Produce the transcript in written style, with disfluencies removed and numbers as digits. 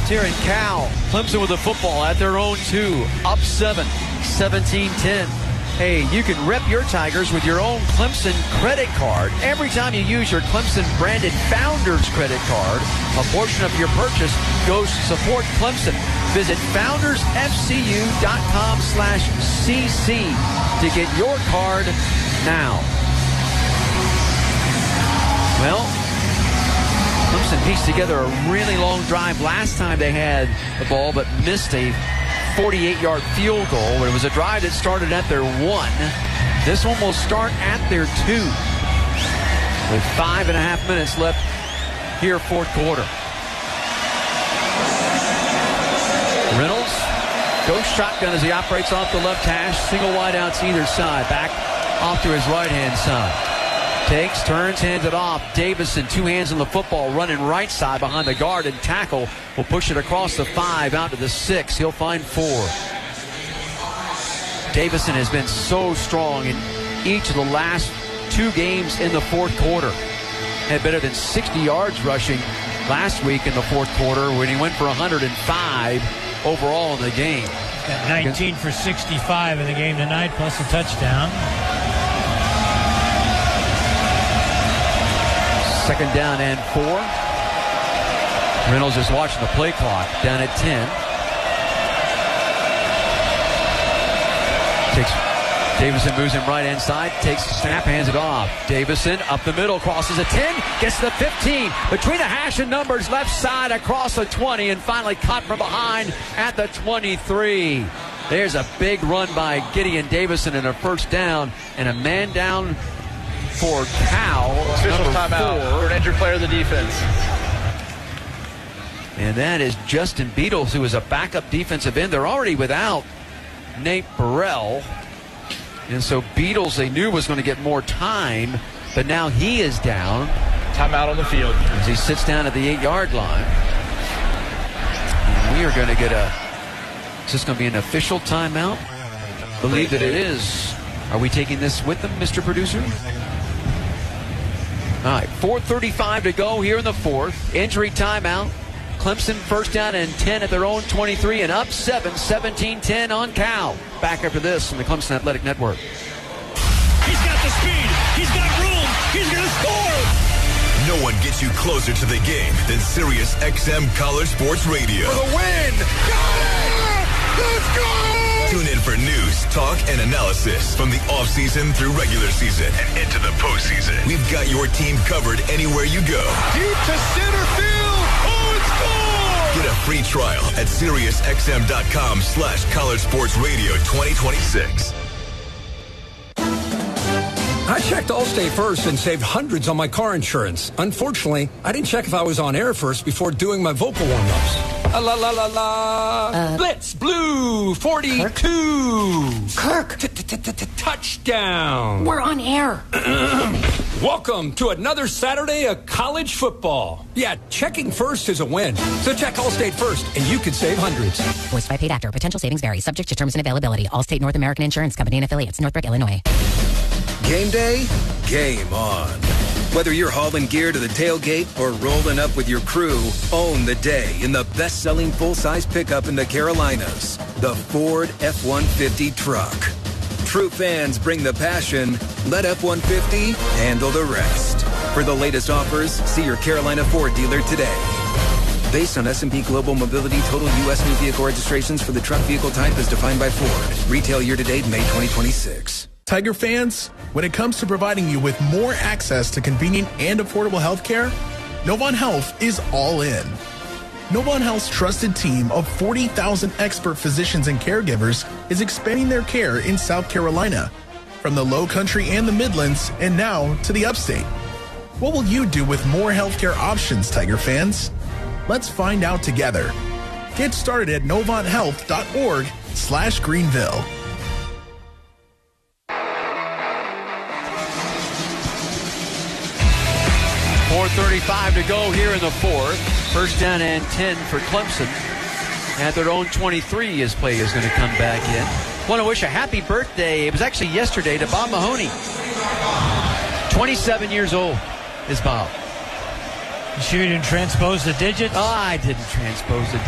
left here in Cal. Clemson with the football at their own 2. Up 7, 17-10. Hey, you can rep your Tigers with your own Clemson credit card. Every time you use your Clemson-branded Founders credit card, a portion of your purchase goes to support Clemson. Visit foundersfcu.com/cc to get your card now. Well, Clemson pieced together a really long drive last time they had the ball, but missed a 48-yard field goal. It was a drive that started at their 1. This one will start at their 2. With 5.5 minutes left here, fourth quarter. Reynolds goes shotgun as he operates off the left hash. Single wideouts either side. Back off to his right-hand side. Takes, turns, hands it off. Davison, 2 hands on the football, running right side behind the guard and tackle. Will push it across the 5 out to the 6. He'll find 4. Davison has been so strong in each of the last 2 games in the fourth quarter. Had better than 60 yards rushing last week in the fourth quarter when he went for 105 overall in the game. Got 19 for 65 in the game tonight, plus a touchdown. Second down and 4. Reynolds is watching the play clock. Down at 10. Davison moves him right inside. Takes the snap, hands it off. Davison up the middle, crosses a 10, gets to the 15. Between the hash and numbers, left side across the 20, and finally caught from behind at the 23. There's a big run by Gideon Davison and a first down, and a man down for Cal. Official timeout for an injured player of the defense. And that is Justin Beatles, who is a backup defensive end. They're already without Nate Burrell. And so Beatles, they knew, was going to get more time, but now he is down. Timeout on the field. As he sits down at the 8-yard line. And we are going to get is this going to be an official timeout? Believe that it is. Are we taking this with them, Mr. Producer? All right, 4:35 to go here in the fourth. Injury timeout. Clemson first down and 10 at their own 23 and up 7, 17-10 on Cal. Back after this on the Clemson Athletic Network. He's got the speed. He's got room. He's going to score. No one gets you closer to the game than Sirius XM College Sports Radio. For the win. Got it! Let's go! Tune in for news, talk, and analysis from the offseason through regular season and into the postseason. We've got your team covered anywhere you go. Deep to center field. Oh, it's gone! Get a free trial at SiriusXM.com/College Sports Radio 2026. I checked Allstate first and saved hundreds on my car insurance. Unfortunately, I didn't check if I was on air first before doing my vocal warm-ups. La la la la. Blitz Blue 42. Kirk. Touchdown. We're on air. Welcome to another Saturday of college football. Yeah, checking first is a win. So check Allstate first, and you could save hundreds. Voiced by paid actor. Potential savings vary. Subject to terms and availability. Allstate North American Insurance Company and affiliates. Northbrook, Illinois. Game day? Game on. Whether you're hauling gear to the tailgate or rolling up with your crew, own the day in the best-selling full-size pickup in the Carolinas, the Ford F-150 truck. True fans bring the passion. Let F-150 handle the rest. For the latest offers, see your Carolina Ford dealer today. Based on S&P Global Mobility total U.S. new vehicle registrations for the truck vehicle type as defined by Ford. Retail year-to-date May 2026. Tiger fans, when it comes to providing you with more access to convenient and affordable health care, Novant Health is all in. Novant Health's trusted team of 40,000 expert physicians and caregivers is expanding their care in South Carolina, from the Low Country and the Midlands, and now to the Upstate. What will you do with more healthcare options, Tiger fans? Let's find out together. Get started at novanthealth.org/Greenville. .35 to go here in the fourth. First down and 10 for Clemson. At their own 23 as play is going to come back in. Want to wish a happy birthday. It was actually yesterday to Bob Mahoney. 27 years old is Bob. You sure you didn't transpose the digits? I didn't transpose the digits.